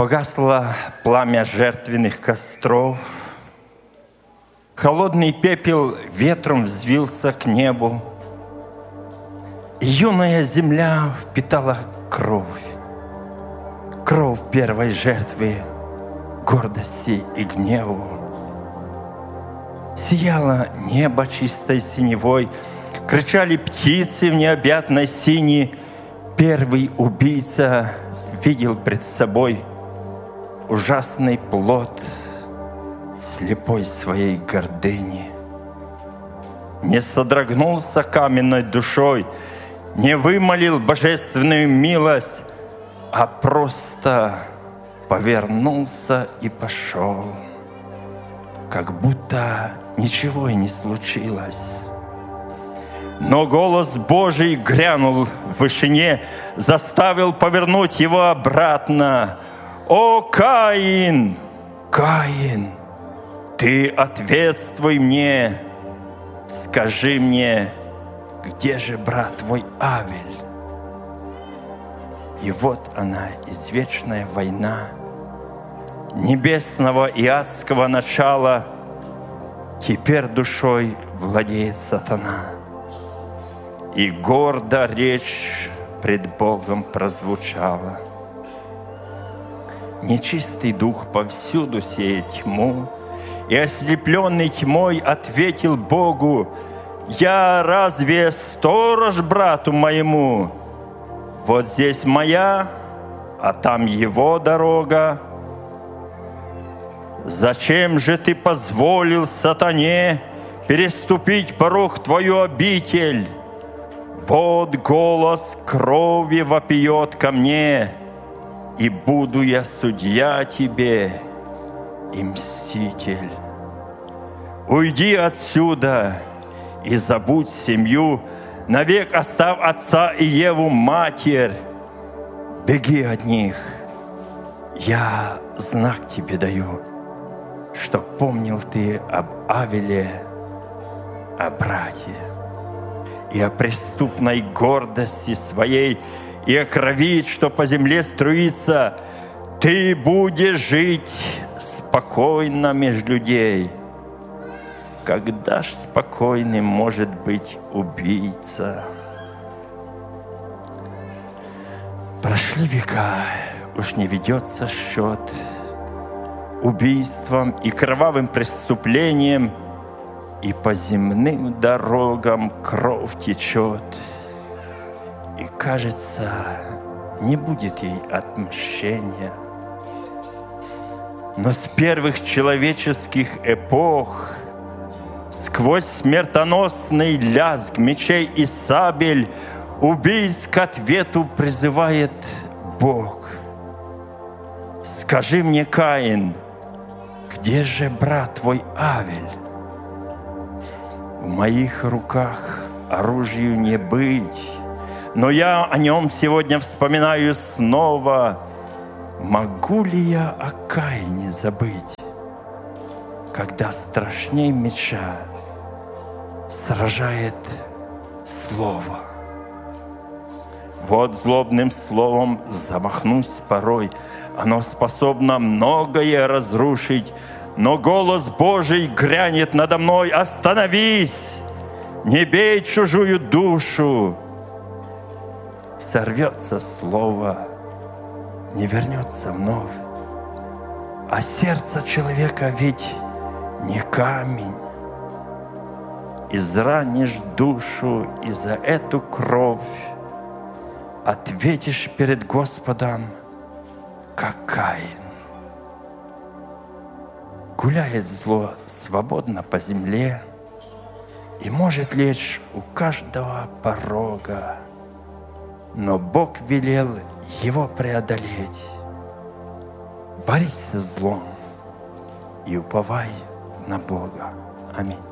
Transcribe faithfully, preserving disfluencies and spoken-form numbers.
Погасло пламя жертвенных костров, холодный пепел ветром взвился к небу, и юная земля впитала кровь, кровь первой жертвы гордости и гневу. Сияло небо чистой синевой, кричали птицы в необъятной синей. Первый убийца видел пред собой ужасный плод слепой своей гордыни. Не содрогнулся каменной душой, не вымолил божественную милость, а просто повернулся и пошел, как будто ничего и не случилось. Но голос Божий грянул в вышине, заставил повернуть его обратно. «О, Каин! Каин! Ты ответствуй мне! Скажи мне, где же брат твой Авель?» И вот она, извечная война небесного и адского начала. Теперь душой владеет сатана. И гордо речь пред Богом прозвучала. Нечистый дух повсюду сеет тьму, и ослепленный тьмой ответил Богу: «Я разве сторож брату моему? Вот здесь моя, а там его дорога. Зачем же ты позволил сатане переступить порог твою обитель? Вот голос крови вопиет ко мне, и буду я судья тебе и мститель. Уйди отсюда и забудь семью, навек оставь отца и Еву матерь. Беги от них, я знак тебе даю, чтоб помнил ты об Авеле, о брате, и о преступной гордости своей, и о крови, что по земле струится. Ты будешь жить спокойно меж людей. Когда ж спокойным может быть убийца?» Прошли века, уж не ведется счет убийствам и кровавым преступлениям, и по земным дорогам кровь течет, и, кажется, не будет ей отмщения. Но с первых человеческих эпох сквозь смертоносный лязг мечей и сабель убийц к ответу призывает Бог. «Скажи мне, Каин, где же брат твой Авель? В моих руках оружию не быть, но я о нем сегодня вспоминаю снова. Могу ли я о Каине забыть, когда страшней меча сражает слово? Вот злобным словом замахнусь порой, оно способно многое разрушить, но голос Божий грянет надо мной: остановись, не бей чужую душу. Сорвется слово, не вернется вновь, а сердце человека ведь не камень. Изранишь душу, и за эту кровь ответишь перед Господом, как Каин. Гуляет зло свободно по земле и может лечь у каждого порога, но Бог велел его преодолеть. Борись с злом и уповай на Бога. Аминь.